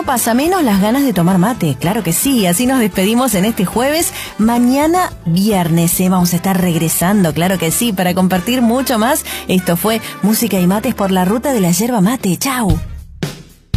pasa menos las ganas de tomar mate. Claro que sí, así nos despedimos en este jueves. Mañana viernes vamos a estar regresando, claro que sí, para compartir mucho más. Esto fue Música y Mates por la ruta de la yerba mate. ¡Chau!